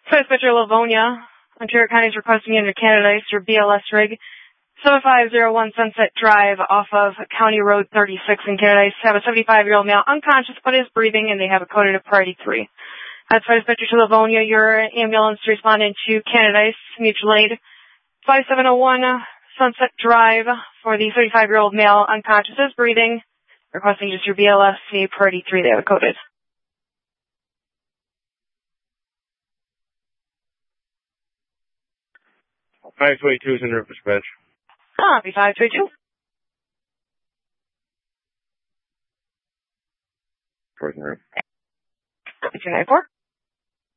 Dispatcher Livonia, Ontario County is requesting you under Canada Ice, your BLS rig, 7501 Sunset Drive off of County Road 36 in Canada Ice. Have a 75-year-old male unconscious but is breathing, and they have it coded at priority 3. That's Dispatcher to Livonia, your ambulance responding to Canada Ice, mutual aid, 5701 Sunset Drive for the 35-year-old male unconscious is breathing, requesting just your BLS, priority 3, they have it coded. 522 is in route, dispatch. Copy, 522. 4th in route. 294.